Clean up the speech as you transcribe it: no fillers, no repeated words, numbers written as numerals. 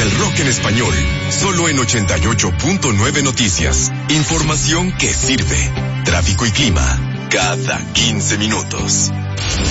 al rock en español, solo en 88.9 Noticias. Información que sirve. Tráfico y clima, cada 15 minutos.